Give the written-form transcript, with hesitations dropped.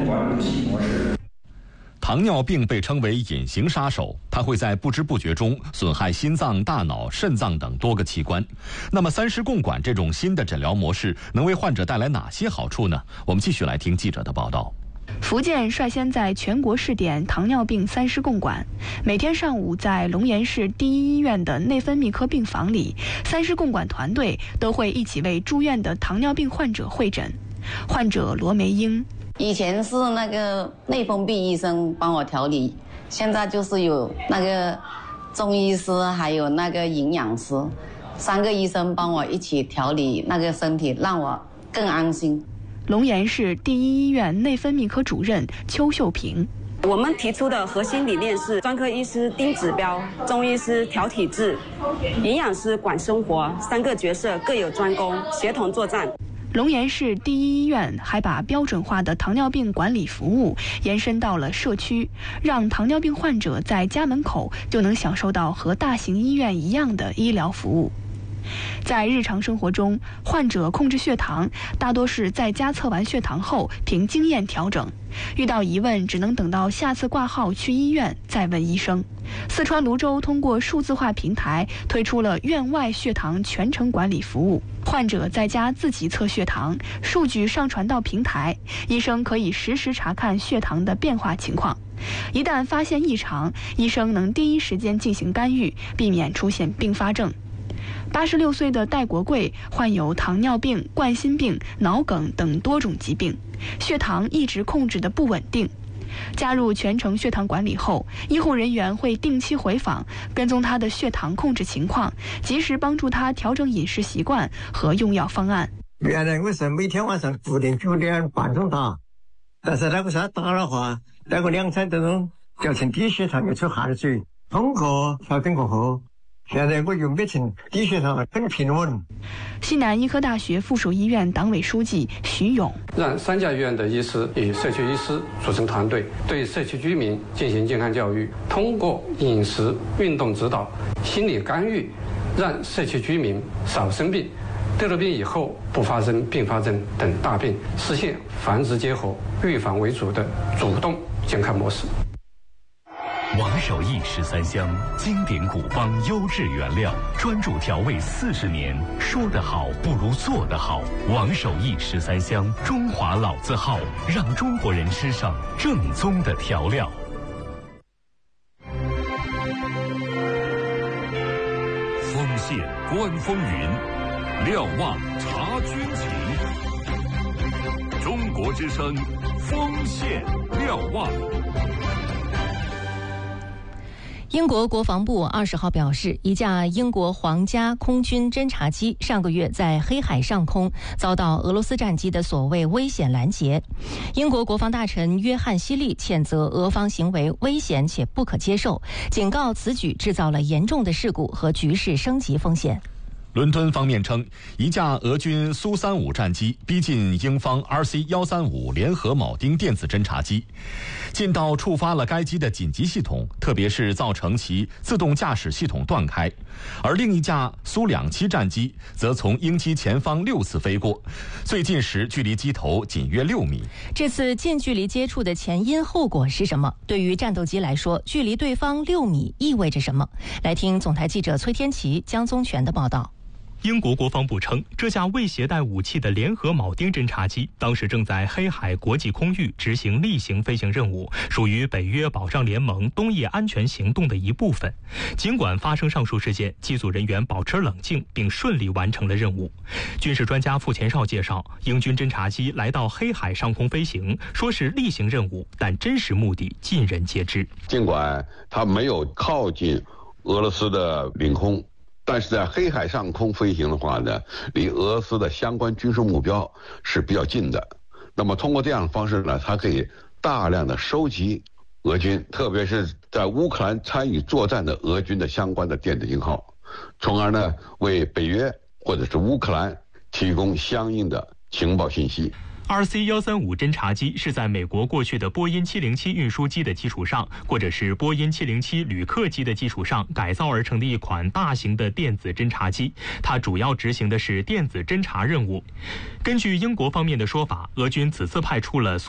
管武器模式。 糖尿病被称为隐形杀手，它会在不知不觉中损害心脏、大脑、肾脏等多个器官。那么三师共管这种新的诊疗模式能为患者带来哪些好处呢？我们继续来听记者的报道。 福建率先在全国试点糖尿病三师共管，每天上午在龙岩市第一医院的内分泌科病房里，三师共管团队都会一起为住院的糖尿病患者会诊。患者罗梅英， 以前是那个内分泌医生帮我调理，现在就是有那个中医师还有那个营养师，3个医生帮我一起调理那个身体，让我更安心。 龙岩市第一医院内分泌科主任邱秀平， 我们提出的核心理念是专科医师盯指标，中医师调体质，营养师管生活，3个角色各有专攻，协同作战。 龙岩市第一医院还把标准化的糖尿病管理服务延伸到了社区，让糖尿病患者在家门口就能享受到和大型医院一样的医疗服务。在日常生活中，患者控制血糖大多是在家测完血糖后凭经验调整，遇到疑问只能等到下次挂号去医院再问医生。四川泸州通过数字化平台推出了院外血糖全程管理服务，患者在家自己测血糖，数据上传到平台，医生可以实时查看血糖的变化情况。一旦发现异常，医生能第一时间进行干预，避免出现并发症。86岁的戴国贵患有糖尿病、冠心病、脑梗等多种疾病，血糖一直控制得不稳定。加入全程血糖管理后，医护人员会定期回访，跟踪他的血糖控制情况，及时帮助他调整饮食习惯和用药方案。 原来我是每天晚上固定9点半钟打，但是那个时候打的话，那个2、3点钟造成低血糖，又出汗水。通过调整过后，现在我又没成低血糖，很平稳。 西南医科大学附属医院党委书记徐勇， 让3家医院的医师与社区医师组成团队，对社区居民进行健康教育，通过饮食、运动指导、心理干预，让社区居民少生病，得了病以后不发生并发症等大病，实现防治结合、预防为主的主动健康模式。 王守义13香，经典古方优质原料，专注调味40年。说得好不如做得好。王守义13香，中华老字号，让中国人吃上正宗的调料。 丰县观风云，瞭望察军情。中国之声，丰县瞭望。 英国国防部20号表示，一架英国皇家空军侦察机上个月在黑海上空遭到俄罗斯战机的所谓危险拦截。英国国防大臣约翰希利谴责俄方行为危险且不可接受，警告此举制造了严重的事故和局势升级风险。 伦敦方面称，一架俄军苏35战机逼近英方 RC-135联合铆钉电子侦察机，近到触发了该机的紧急系统，特别是造成其自动驾驶系统断开。而另一架苏27战机则从英机前方6次飞过，最近时距离机头仅约6米。 这次近距离接触的前因后果是什么？对于战斗机来说，距离对方6米意味着什么？来听总台记者崔天琪、江宗全的报道。 英国国防部称，这架未携带武器的联合铆钉侦察机当时正在黑海国际空域执行例行飞行任务，属于北约保障联盟东野安全行动的一部分。尽管发生上述事件，机组人员保持冷静并顺利完成了任务。军事专家傅前绍介绍，英军侦察机来到黑海上空飞行，说是例行任务，但真实目的尽人皆知。 尽管它没有靠近俄罗斯的领空，但是在黑海上空飞行的话呢，离俄罗斯的相关军事目标是比较近的。那么通过这样的方式呢，它可以大量的收集俄军，特别是在乌克兰参与作战的俄军的相关的电子信号，从而呢为北约或者是乌克兰提供相应的情报信息。 RC-135侦察机是在美国过去的波音707运输机的基础上，或者是波音707旅客机的基础上改造而成的一款大型的电子侦察机，它主要执行的是电子侦察任务。根据英国方面的说法，俄军此次派出了